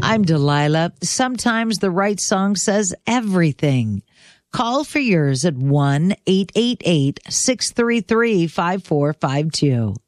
I'm Delilah. Sometimes the right song says everything. Call for yours at 1-888-633-5452.